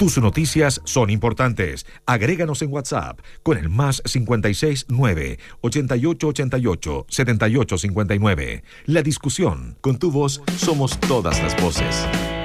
Tus noticias son importantes. Agréganos en WhatsApp con el +56 9 8888 7859. La discusión, con tu voz somos todas las voces.